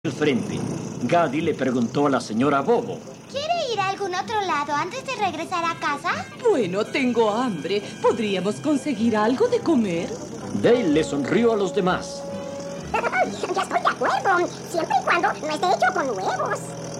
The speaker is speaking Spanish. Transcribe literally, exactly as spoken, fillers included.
al frente. Gaddy le preguntó a la señora Bobo. ¿Quiere ir a algún otro lado antes de regresar a casa? Bueno, tengo hambre. ¿Podríamos conseguir algo de comer? Dale le sonrió a los demás. Ya estoy de acuerdo, siempre y cuando no esté hecho con huevos.